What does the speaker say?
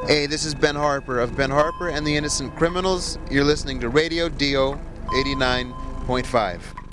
Hey, this is Ben Harper of Ben Harper and the Innocent Criminals. You're listening to Radio Dio 89.5.